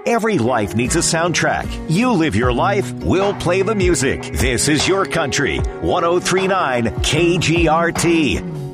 Every life needs a soundtrack. You live your life, we'll play the music. This is your country. 1039 KGRT.